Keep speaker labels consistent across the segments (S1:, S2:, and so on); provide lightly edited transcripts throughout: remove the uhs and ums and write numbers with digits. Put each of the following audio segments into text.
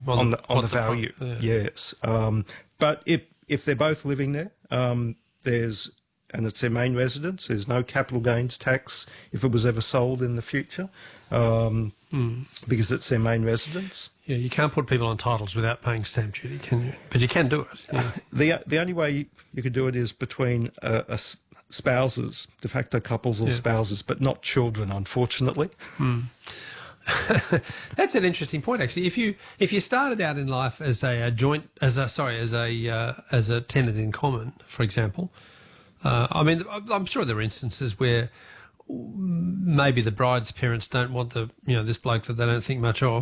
S1: on the value. Yes, but if they're both living there, and it's their main residence, there's no capital gains tax if it was ever sold in the future, because it's their main residence.
S2: Yeah, you can't put people on titles without paying stamp duty, can you? But you can do it. Yeah.
S1: The only way you could do it is between spouses, de facto couples or spouses, but not children, unfortunately.
S2: That's an interesting point, actually. If you started out in life as a tenant in common, for example, I mean, I'm sure there are instances where maybe the bride's parents don't want this bloke that they don't think much of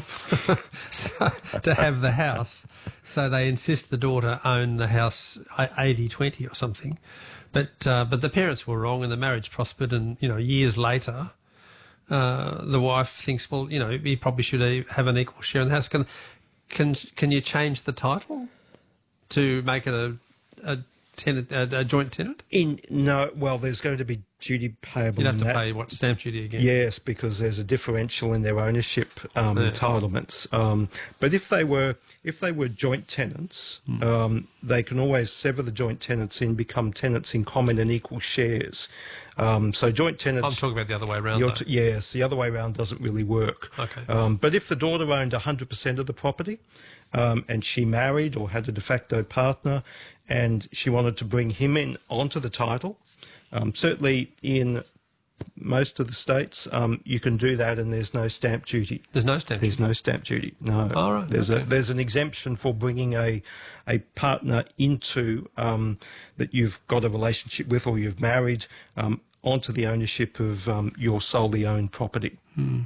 S2: to have the house, so they insist the daughter own the house 80-20 or something. But the parents were wrong, and the marriage prospered, and years later, the wife thinks, well, he probably should have an equal share in the house. Can you change the title to make it a joint tenant?
S1: No, well, there's going to be duty payable.
S2: You'd have to pay stamp duty again.
S1: Yes, because there's a differential in their ownership entitlements. But if they were joint tenants, they can always sever the joint tenants and become tenants in common and equal shares. So joint tenants.
S2: I'm talking about the other way around.
S1: Yes, the other way around doesn't really work.
S2: Okay.
S1: But if the daughter owned 100% of the property, and she married or had a de facto partner, and she wanted to bring him in onto the title, certainly in most of the states, you can do that, and there's no stamp duty.
S2: There's no stamp duty?
S1: There's no stamp duty, no.
S2: All right.
S1: There's an exemption for bringing a partner into that you've got a relationship with or you've married onto the ownership of your solely owned property.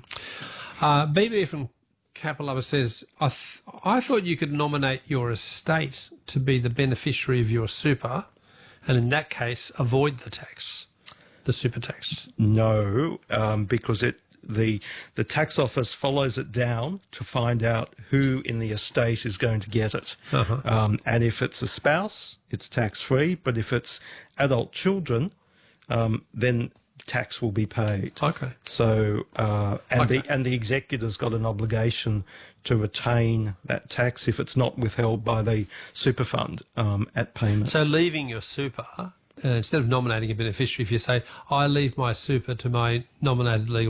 S2: BB from Kapalova says, I thought you could nominate your estate to be the beneficiary of your super, and in that case avoid the super tax.
S1: No, because the tax office follows it down to find out who in the estate is going to get it. And if it's a spouse, it's tax-free, but if it's adult children, then tax will be paid.
S2: Okay.
S1: So, the executor's got an obligation to retain that tax if it's not withheld by the super fund at payment.
S2: So leaving your super, instead of nominating a beneficiary, if you say, I leave my super to my nominated legal